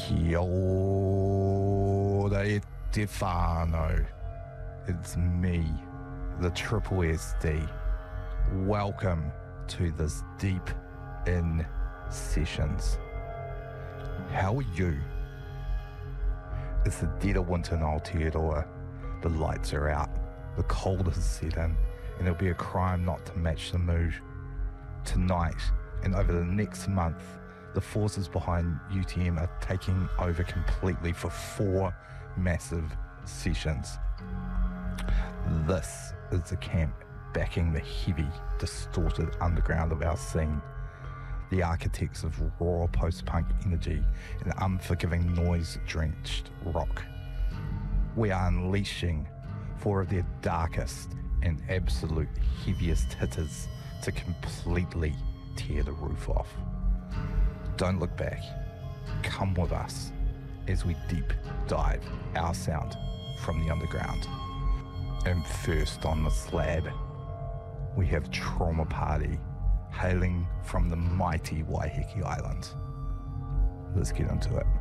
Kia ora e te whānau. It's me, the Triple SD. Welcome to this Deep In Sessions. How are you? It's the dead of winter in Aotearoa. The lights are out, the cold has set in, and it'll be a crime not to match the mood. Tonight, and over the next month, the forces behind UTM are taking over completely for 4 massive sessions. This is the camp backing the heavy, distorted underground of our scene. The architects of raw post-punk energy and unforgiving noise-drenched rock. We are unleashing 4 of their darkest and absolute heaviest hitters to completely tear the roof off. Don't look back. Come with us as we deep dive our sound from the underground. And first on the slab, we have Trauma Party, hailing from the mighty Waiheke Island. Let's get into it.